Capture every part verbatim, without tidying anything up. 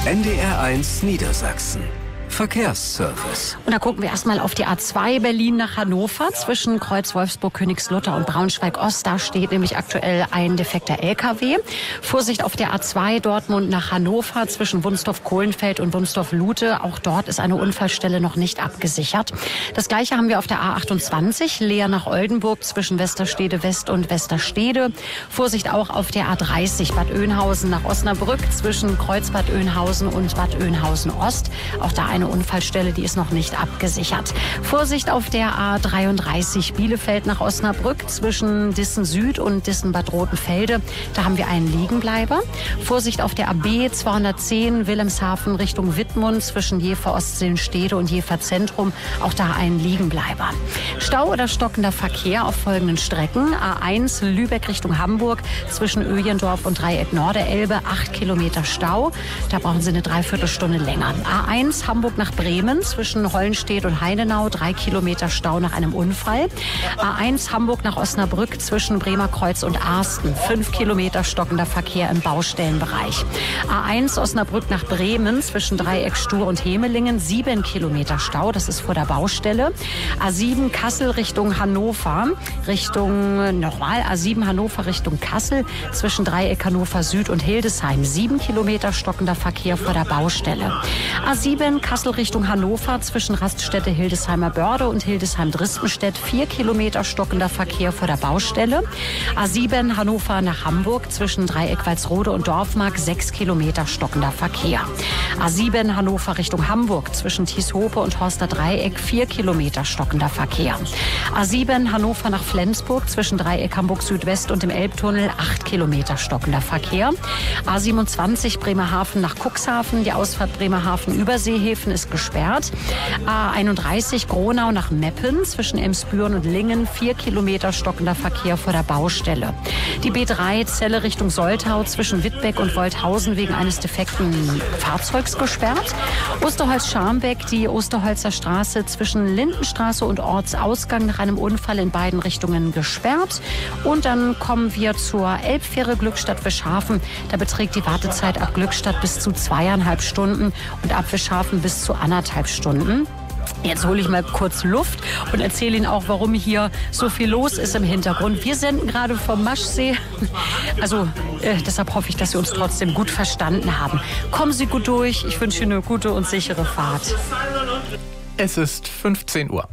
N D R eins Niedersachsen. Verkehrsservice. Und da gucken wir erstmal auf die A zwei Berlin nach Hannover zwischen Kreuz Wolfsburg, Königslutter und Braunschweig-Ost. Da steht nämlich aktuell ein defekter L K W. Vorsicht auf der A zwei Dortmund nach Hannover zwischen Wunsdorf-Kohlenfeld und Wunsdorf-Lute. Auch dort ist eine Unfallstelle noch nicht abgesichert. Das Gleiche haben wir auf der A achtundzwanzig Leer nach Oldenburg zwischen Westerstede West und Westerstede. Vorsicht auch auf der A dreißig Bad Oeynhausen nach Osnabrück zwischen Kreuz Bad Oeynhausen und Bad Oeynhausen Ost. Auch da eine Unfallstelle, die ist noch nicht abgesichert. Vorsicht auf der A dreiunddreißig Bielefeld nach Osnabrück zwischen Dissen Süd und Dissen Bad Rotenfelde. Da haben wir einen Liegenbleiber. Vorsicht auf der A B zweihundertzehn Wilhelmshaven Richtung Wittmund zwischen Jever Ostseelenstede und Jever Zentrum. Auch da ein Liegenbleiber. Stau oder stockender Verkehr auf folgenden Strecken. A eins Lübeck Richtung Hamburg zwischen Öjendorf und Dreieck Norderelbe. acht Kilometer Stau. Da brauchen Sie eine Dreiviertelstunde länger. A eins Hamburg nach Bremen zwischen Hollenstedt und Heidenau, drei Kilometer Stau nach einem Unfall. A eins Hamburg nach Osnabrück zwischen Bremerkreuz und Arsten, fünf Kilometer stockender Verkehr im Baustellenbereich. A eins Osnabrück nach Bremen zwischen Dreieck Stur und Hemelingen, sieben Kilometer Stau, das ist vor der Baustelle. A sieben Kassel Richtung Hannover, Richtung, nochmal, A sieben Hannover Richtung Kassel zwischen Dreieck Hannover Süd und Hildesheim, sieben Kilometer stockender Verkehr vor der Baustelle. A sieben Kassel Richtung Hannover zwischen Raststätte Hildesheimer Börde und Hildesheim-Dristenstedt, vier Kilometer stockender Verkehr vor der Baustelle. A sieben Hannover nach Hamburg zwischen Dreieck Walsrode und Dorfmark, sechs Kilometer stockender Verkehr. A sieben Hannover Richtung Hamburg zwischen Thieshope und Horster Dreieck, vier Kilometer stockender Verkehr. A sieben Hannover nach Flensburg zwischen Dreieck Hamburg Südwest und dem Elbtunnel, acht Kilometer stockender Verkehr. A siebenundzwanzig Bremerhaven nach Cuxhaven, die Ausfahrt Bremerhaven-Überseehäfen ist gesperrt. A einunddreißig Gronau nach Meppen zwischen Emsbüren und Lingen, vier Kilometer stockender Verkehr vor der Baustelle. Die B drei Celle Richtung Soltau zwischen Wittbeck und Wolthausen wegen eines defekten Fahrzeugs gesperrt. Osterholz-Scharmbeck, die Osterholzer Straße zwischen Lindenstraße und Ortsausgang nach einem Unfall in beiden Richtungen gesperrt. Und dann kommen wir zur Elbfähre Glückstadt-Wischhafen. Da beträgt die Wartezeit ab Glückstadt bis zu zweieinhalb Stunden und ab Wischhafen bis zu anderthalb Stunden. Jetzt hole ich mal kurz Luft und erzähle Ihnen auch, warum hier so viel los ist im Hintergrund. Wir senden gerade vom Maschsee. Also äh, deshalb hoffe ich, dass Sie uns trotzdem gut verstanden haben. Kommen Sie gut durch. Ich wünsche Ihnen eine gute und sichere Fahrt. Es ist fünfzehn Uhr.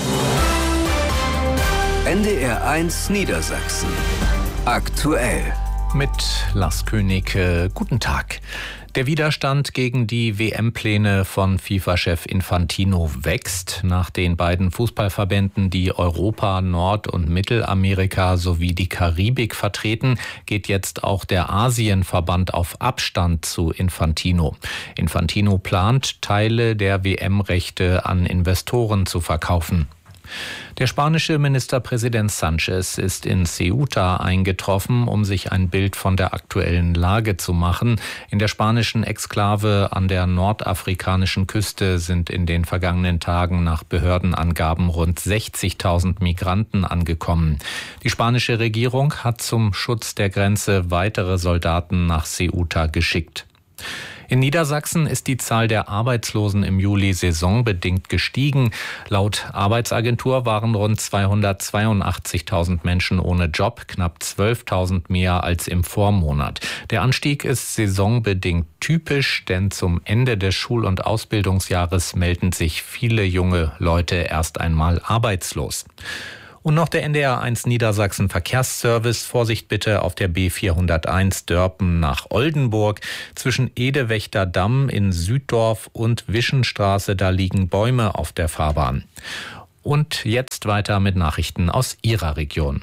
N D R eins Niedersachsen. Aktuell. Mit Lars König. Äh, guten Tag. Der Widerstand gegen die W M-Pläne von FIFA-Chef Infantino wächst. Nach den beiden Fußballverbänden, die Europa, Nord- und Mittelamerika sowie die Karibik vertreten, geht jetzt auch der Asienverband auf Abstand zu Infantino. Infantino plant, Teile der W M-Rechte an Investoren zu verkaufen. Der spanische Ministerpräsident Sánchez ist in Ceuta eingetroffen, um sich ein Bild von der aktuellen Lage zu machen. In der spanischen Exklave an der nordafrikanischen Küste sind in den vergangenen Tagen nach Behördenangaben rund sechzigtausend Migranten angekommen. Die spanische Regierung hat zum Schutz der Grenze weitere Soldaten nach Ceuta geschickt. In Niedersachsen ist die Zahl der Arbeitslosen im Juli saisonbedingt gestiegen. Laut Arbeitsagentur waren rund zweihundertzweiundachtzigtausend Menschen ohne Job, knapp zwölftausend mehr als im Vormonat. Der Anstieg ist saisonbedingt typisch, denn zum Ende des Schul- und Ausbildungsjahres melden sich viele junge Leute erst einmal arbeitslos. Und noch der N D R eins Niedersachsen Verkehrsservice. Vorsicht bitte auf der B vierhunderteins Dörpen nach Oldenburg. Zwischen Edewächter Damm in Süddorf und Wischenstraße, da liegen Bäume auf der Fahrbahn. Und jetzt weiter mit Nachrichten aus Ihrer Region.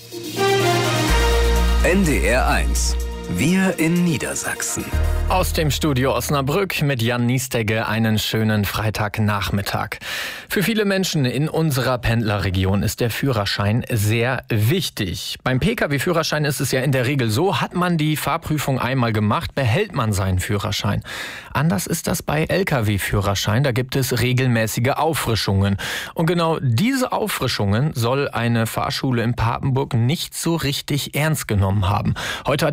N D R eins. Wir in Niedersachsen. Aus dem Studio Osnabrück mit Jan Niestegge einen schönen Freitagnachmittag. Für viele Menschen in unserer Pendlerregion ist der Führerschein sehr wichtig. Beim P K W-Führerschein ist es ja in der Regel so, hat man die Fahrprüfung einmal gemacht, behält man seinen Führerschein. Anders ist das bei L K W-Führerschein, da gibt es regelmäßige Auffrischungen. Und genau diese Auffrischungen soll eine Fahrschule in Papenburg nicht so richtig ernst genommen haben. Heute hat die Polizei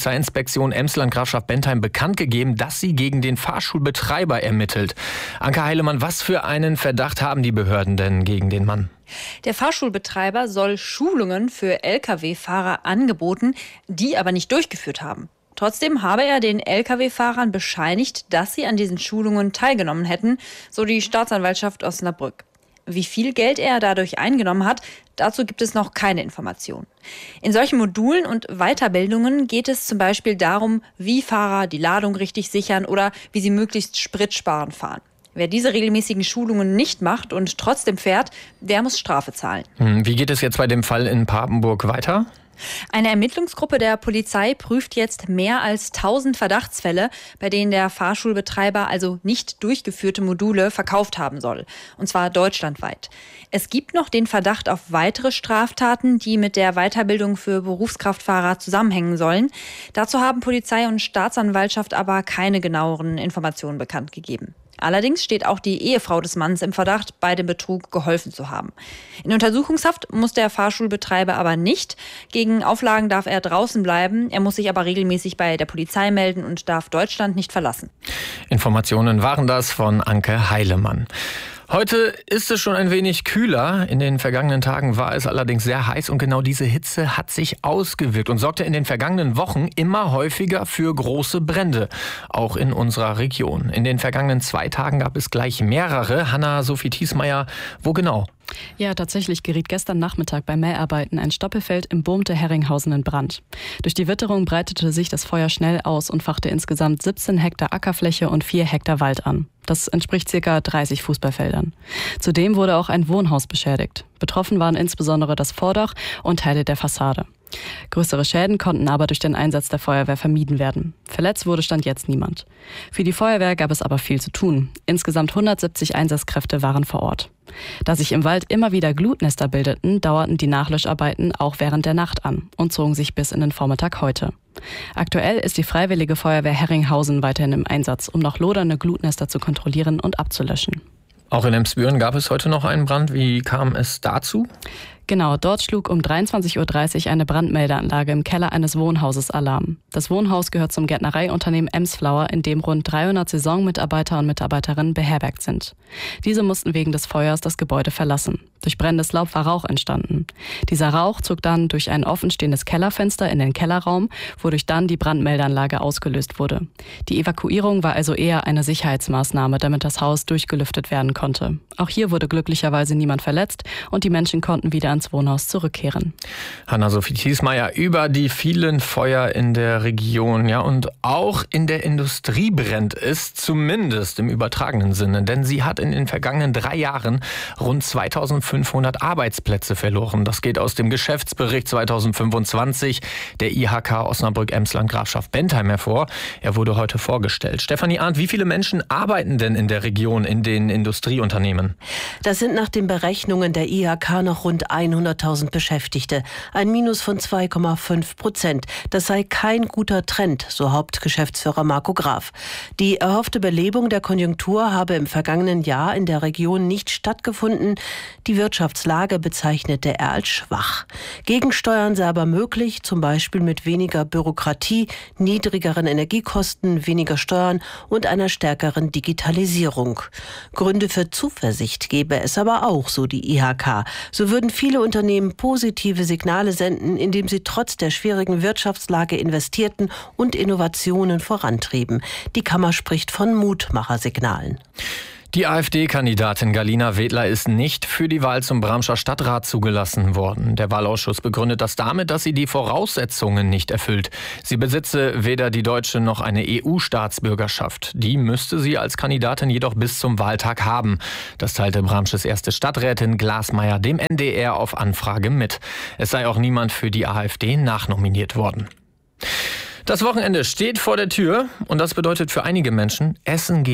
Polizeiinspektion Emsland-Grafschaft Bentheim bekannt gegeben, dass sie gegen den Fahrschulbetreiber ermittelt. Anke Heilemann, was für einen Verdacht haben die Behörden denn gegen den Mann? Der Fahrschulbetreiber soll Schulungen für L K W-Fahrer angeboten, die aber nicht durchgeführt haben. Trotzdem habe er den L K W-Fahrern bescheinigt, dass sie an diesen Schulungen teilgenommen hätten, so die Staatsanwaltschaft Osnabrück. Wie viel Geld er dadurch eingenommen hat, dazu gibt es noch keine Information. In solchen Modulen und Weiterbildungen geht es zum Beispiel darum, wie Fahrer die Ladung richtig sichern oder wie sie möglichst spritsparend fahren. Wer diese regelmäßigen Schulungen nicht macht und trotzdem fährt, der muss Strafe zahlen. Wie geht es jetzt bei dem Fall in Papenburg weiter? Eine Ermittlungsgruppe der Polizei prüft jetzt mehr als tausend Verdachtsfälle, bei denen der Fahrschulbetreiber also nicht durchgeführte Module verkauft haben soll. Und zwar deutschlandweit. Es gibt noch den Verdacht auf weitere Straftaten, die mit der Weiterbildung für Berufskraftfahrer zusammenhängen sollen. Dazu haben Polizei und Staatsanwaltschaft aber keine genaueren Informationen bekannt gegeben. Allerdings steht auch die Ehefrau des Mannes im Verdacht, bei dem Betrug geholfen zu haben. In Untersuchungshaft muss der Fahrschulbetreiber aber nicht. Gegen Auflagen darf er draußen bleiben. Er muss sich aber regelmäßig bei der Polizei melden und darf Deutschland nicht verlassen. Informationen waren das von Anke Heilemann. Heute ist es schon ein wenig kühler. In den vergangenen Tagen war es allerdings sehr heiß und genau diese Hitze hat sich ausgewirkt und sorgte in den vergangenen Wochen immer häufiger für große Brände, auch in unserer Region. In den vergangenen zwei Tagen gab es gleich mehrere. Hanna-Sophie Thiesmeier, wo genau? Ja, tatsächlich geriet gestern Nachmittag bei Mäharbeiten ein Stoppelfeld im Boomte Herringhausen in Brand. Durch die Witterung breitete sich das Feuer schnell aus und fachte insgesamt siebzehn Hektar Ackerfläche und vier Hektar Wald an. Das entspricht ca. dreißig Fußballfeldern. Zudem wurde auch ein Wohnhaus beschädigt. Betroffen waren insbesondere das Vordach und Teile der Fassade. Größere Schäden konnten aber durch den Einsatz der Feuerwehr vermieden werden. Verletzt wurde stand jetzt niemand. Für die Feuerwehr gab es aber viel zu tun. Insgesamt hundertsiebzig Einsatzkräfte waren vor Ort. Da sich im Wald immer wieder Glutnester bildeten, dauerten die Nachlöscharbeiten auch während der Nacht an und zogen sich bis in den Vormittag heute. Aktuell ist die Freiwillige Feuerwehr Herringhausen weiterhin im Einsatz, um noch lodernde Glutnester zu kontrollieren und abzulöschen. Auch in Emsbüren gab es heute noch einen Brand. Wie kam es dazu? Genau, dort schlug um dreiundzwanzig Uhr dreißig eine Brandmeldeanlage im Keller eines Wohnhauses Alarm. Das Wohnhaus gehört zum Gärtnereiunternehmen Emsflower, in dem rund dreihundert Saisonmitarbeiter und Mitarbeiterinnen beherbergt sind. Diese mussten wegen des Feuers das Gebäude verlassen. Durch brennendes Laub war Rauch entstanden. Dieser Rauch zog dann durch ein offenstehendes Kellerfenster in den Kellerraum, wodurch dann die Brandmeldeanlage ausgelöst wurde. Die Evakuierung war also eher eine Sicherheitsmaßnahme, damit das Haus durchgelüftet werden konnte. Auch hier wurde glücklicherweise niemand verletzt und die Menschen konnten wieder ans Wohnhaus zurückkehren. Hanna-Sophie Thiesmeier über die vielen Feuer in der Region. Ja, und auch in der Industrie brennt es, zumindest im übertragenen Sinne. Denn sie hat in den vergangenen drei Jahren rund zweitausendfünfhundert Arbeitsplätze verloren. Das geht aus dem Geschäftsbericht zweitausendfünfundzwanzig der I H K Osnabrück-Emsland-Grafschaft Bentheim hervor. Er wurde heute vorgestellt. Stefanie Arndt, wie viele Menschen arbeiten denn in der Region in den Industrieunternehmen? Das sind nach den Berechnungen der I H K noch rund hunderttausend Beschäftigte, ein Minus von zwei Komma fünf Prozent. Das sei kein guter Trend, so Hauptgeschäftsführer Marco Graf. Die erhoffte Belebung der Konjunktur habe im vergangenen Jahr in der Region nicht stattgefunden. Die Wirtschaftslage bezeichnete er als schwach. Gegensteuern sei aber möglich, zum Beispiel mit weniger Bürokratie, niedrigeren Energiekosten, weniger Steuern und einer stärkeren Digitalisierung. Gründe für Zuversicht gebe es aber auch, so die I H K. So würden viele Unternehmen positive Signale senden, indem sie trotz der schwierigen Wirtschaftslage investierten und Innovationen vorantrieben. Die Kammer spricht von Mutmachersignalen. Die AfD-Kandidatin Galina Wedler ist nicht für die Wahl zum Bramscher Stadtrat zugelassen worden. Der Wahlausschuss begründet das damit, dass sie die Voraussetzungen nicht erfüllt. Sie besitze weder die deutsche noch eine E U-Staatsbürgerschaft. Die müsste sie als Kandidatin jedoch bis zum Wahltag haben. Das teilte Bramsches erste Stadträtin Glasmeier dem N D R auf Anfrage mit. Es sei auch niemand für die AfD nachnominiert worden. Das Wochenende steht vor der Tür und das bedeutet für einige Menschen Essen gehen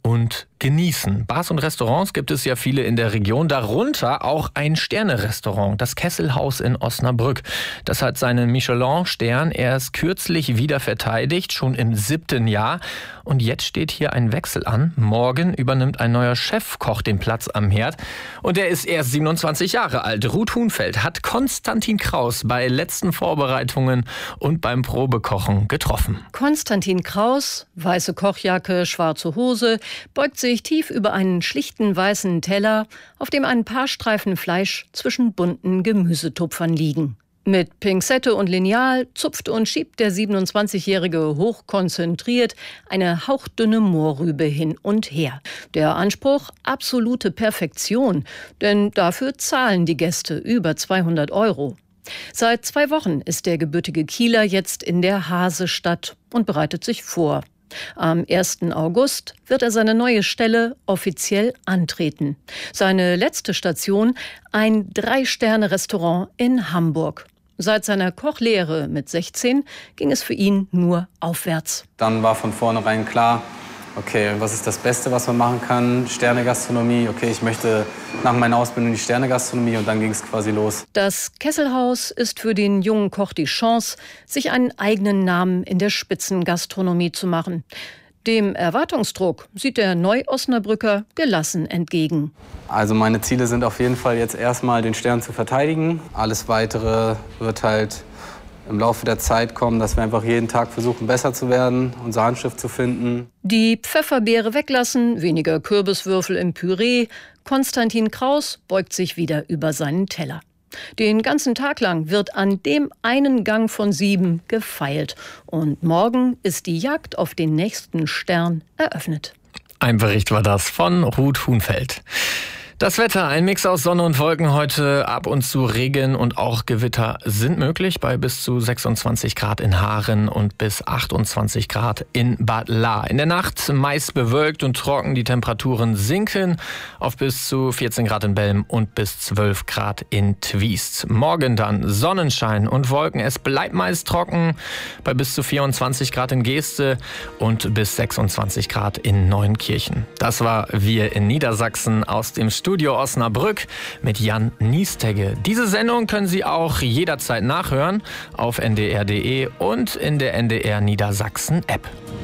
und genießen. Bars und Restaurants gibt es ja viele in der Region, darunter auch ein Sterne-Restaurant, das Kesselhaus in Osnabrück. Das hat seinen Michelin-Stern erst kürzlich wieder verteidigt, schon im siebten Jahr. Und jetzt steht hier ein Wechsel an. Morgen übernimmt ein neuer Chefkoch den Platz am Herd. Und er ist erst siebenundzwanzig Jahre alt. Ruth Hunfeld hat Konstantin Kraus bei letzten Vorbereitungen und beim Probekochen getroffen. Konstantin Kraus, weiße Kochjacke, schwarze Hose, beugt sich tief über einen schlichten weißen Teller, auf dem ein paar Streifen Fleisch zwischen bunten Gemüsetupfern liegen. Mit Pinzette und Lineal zupft und schiebt der siebenundzwanzigjährige hochkonzentriert eine hauchdünne Mohrrübe hin und her. Der Anspruch: absolute Perfektion, denn dafür zahlen die Gäste über zweihundert Euro. Seit zwei Wochen ist der gebürtige Kieler jetzt in der Hasestadt und bereitet sich vor. Am ersten August wird er seine neue Stelle offiziell antreten. Seine letzte Station: ein Drei-Sterne-Restaurant in Hamburg. Seit seiner Kochlehre mit sechzehn ging es für ihn nur aufwärts. Dann war von vornherein klar, okay, was ist das Beste, was man machen kann? Sterne-Gastronomie. Okay, ich möchte nach meiner Ausbildung die Sterne-Gastronomie, und dann ging es quasi los. Das Kesselhaus ist für den jungen Koch die Chance, sich einen eigenen Namen in der Spitzengastronomie zu machen. Dem Erwartungsdruck sieht der Neu-Osnabrücker gelassen entgegen. Also meine Ziele sind auf jeden Fall jetzt erstmal den Stern zu verteidigen. Alles Weitere wird halt im Laufe der Zeit kommen, dass wir einfach jeden Tag versuchen, besser zu werden, unser Handschrift zu finden. Die Pfefferbeere weglassen, weniger Kürbiswürfel im Püree. Konstantin Kraus beugt sich wieder über seinen Teller. Den ganzen Tag lang wird an dem einen Gang von sieben gefeilt. Und morgen ist die Jagd auf den nächsten Stern eröffnet. Ein Bericht war das von Ruth Hunfeld. Das Wetter, ein Mix aus Sonne und Wolken heute, ab und zu Regen und auch Gewitter sind möglich bei bis zu sechsundzwanzig Grad in Haaren und bis achtundzwanzig Grad in Bad Lahr. In der Nacht meist bewölkt und trocken, die Temperaturen sinken auf bis zu vierzehn Grad in Belm und bis zwölf Grad in Twiest. Morgen dann Sonnenschein und Wolken, es bleibt meist trocken bei bis zu vierundzwanzig Grad in Geeste und bis sechsundzwanzig Grad in Neunkirchen. Das war Wir in Niedersachsen aus dem Studio Osnabrück mit Jan Niestegge. Diese Sendung können Sie auch jederzeit nachhören auf n d r punkt d e und in der N D R Niedersachsen App.